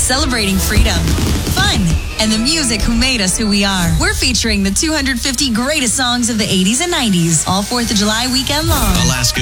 celebrating freedom, fun, and the music who made us who we are. We're featuring the 250 greatest songs of the 80s and 90s, all 4th of July weekend long. Alaska